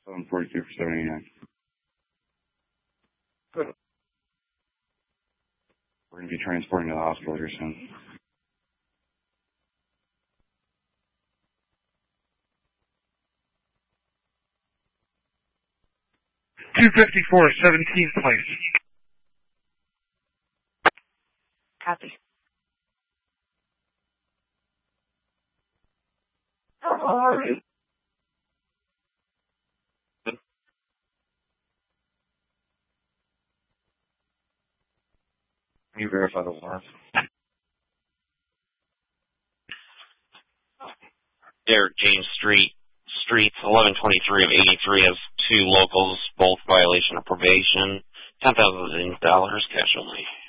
742 for 79. Good. We're going to be transporting to the hospital here soon. $254, 17th place. Copy. All right. Can you verify the warrant? Derek James Streets, 1123 of 83 has 2 locals, both violation of probation, $10,000 cash only.